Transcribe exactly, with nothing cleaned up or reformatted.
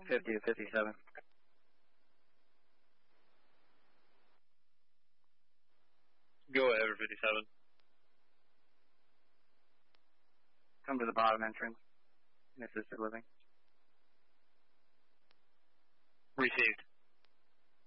fifty to fifty-seven. Go ahead, fifty-seven. Come to the bottom entrance in assisted living. Received.